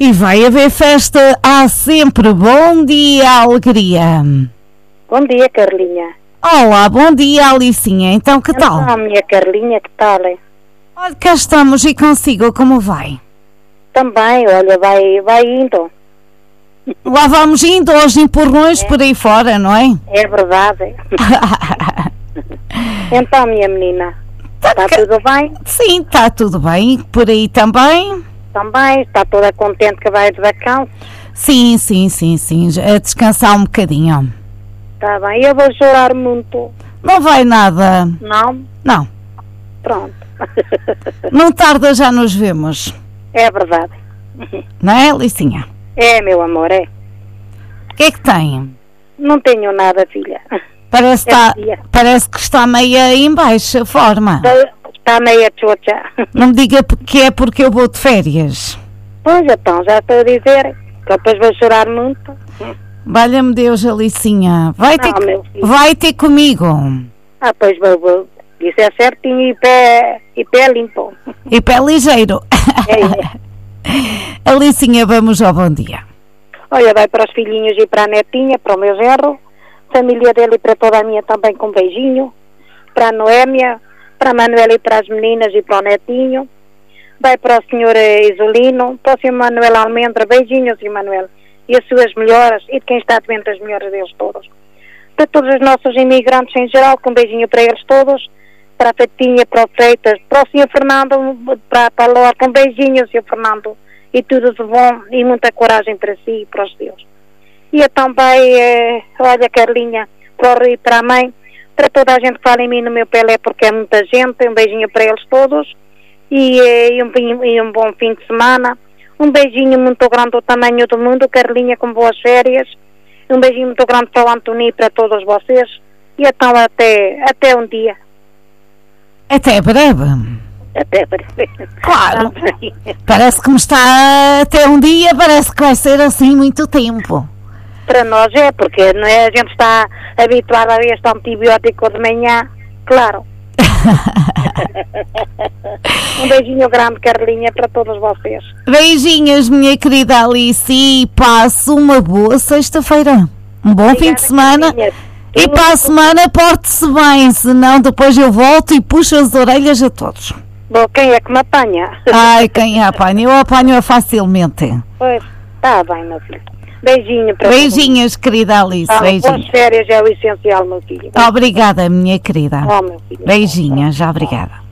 E vai haver festa, há sempre. Bom dia, alegria. Bom dia, Carlinha. Olá, bom dia, Alicinha. Então, que tal? Então, minha Carlinha, que tal? Olha, cá estamos e consigo, como vai? Também, olha, vai indo. Lá vamos indo aos empurrões por aí fora, não é? É verdade. Então, minha menina, está tudo bem? Sim, está tudo bem. Por aí também? Também, está toda contente que vai de vacança? Sim. A descansar um bocadinho. Está bem, eu vou chorar muito. Não vai nada. Não? Não. Pronto. Não tarda, já nos vemos. É verdade. Não é, Alicinha? É, meu amor, é. O que é que tem? Não tenho nada, filha. Parece que está meia em baixa forma. Está meia chocha. Não me diga que é porque eu vou de férias. Pois então, já estou a dizer que depois vou chorar muito. Valha-me Deus, Alicinha. Vai ter comigo. Pois vou. Isso é certinho e pé limpo. E pé ligeiro. É. Alicinha, vamos ao bom dia. Olha, vai para os filhinhos e para a netinha, para o meu genro, família dele e para toda a minha também com um beijinho, para a Noémia, para a Manuela e para as meninas e para o netinho, vai para o senhor Isolino, para o senhor Manuel Almendra, beijinhos, senhor Manuel, e as suas melhoras, e de quem está doente as melhoras deles todos. Para todos os nossos imigrantes em geral, com um beijinho para eles todos, para a Fatinha, para o Freitas, para o senhor Fernando, para a Lor, com um beijinho, senhor Fernando, e tudo de bom, e muita coragem para si e para os Deus. E eu também, olha, Carlinha, para o Rui e para a mãe, para toda a gente que fala em mim no meu Pelé, porque é muita gente, um beijinho para eles todos, e um bom fim de semana, um beijinho muito grande do tamanho do mundo, Carlinha, com boas férias, um beijinho muito grande para o Antoni e para todos vocês, e então até um dia. Até breve. Até breve. Claro. Parece que me está até um dia, parece que vai ser assim muito tempo. Para nós é, porque não é, a gente está habituado a este antibiótico de manhã, claro. Um beijinho grande, Carlinha, para todos vocês. Beijinhos, minha querida Alice, e passo uma boa sexta-feira. Um bom fim de semana. Carlinha. E para a semana porte-se bem, senão depois eu volto e puxo as orelhas a todos. Bom, quem é que me apanha? Ai, quem apanha? Eu apanho-a facilmente. Pois, está bem, meu filho. Beijinho para beijinhos, querida Alice. Beijinhos. Boas férias é o essencial, meu filho. Obrigada, minha querida. Meu filho. Beijinhos, obrigada.